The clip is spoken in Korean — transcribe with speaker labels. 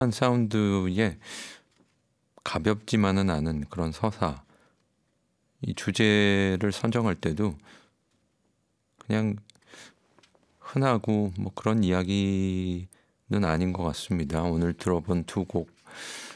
Speaker 1: 한 사운드의 가볍지만은 않은 그런 서사, 이 주제를 선정할 때도 그냥 흔하고 뭐 그런 이야기는 아닌 것 같습니다. 오늘 들어본 두 곡